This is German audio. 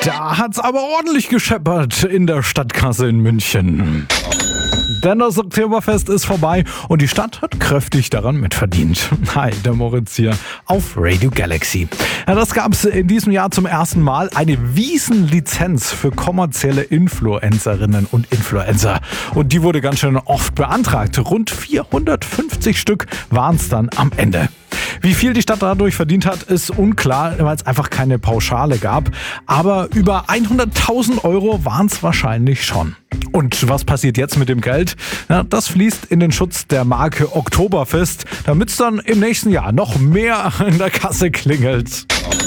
Da hat's aber ordentlich gescheppert in der Stadtkasse in München. Denn das Oktoberfest ist vorbei und die Stadt hat kräftig daran mitverdient. Hi, der Moritz hier auf Radio Galaxy. Ja, das gab es in diesem Jahr zum ersten Mal, eine Wiesenlizenz für kommerzielle Influencerinnen und Influencer. Und die wurde ganz schön oft beantragt. Rund 450 Stück waren es dann am Ende. Wie viel die Stadt dadurch verdient hat, ist unklar, weil es einfach keine Pauschale gab. Aber über 100.000 Euro waren es wahrscheinlich schon. Und was passiert jetzt mit dem Geld? Na, das fließt in den Schutz der Marke Oktoberfest, damit es dann im nächsten Jahr noch mehr in der Kasse klingelt.